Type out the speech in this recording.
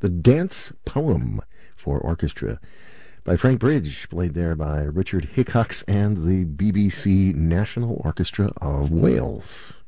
The Dance Poem for Orchestra by Frank Bridge, played there by Richard Hickox and the BBC National Orchestra of Wales.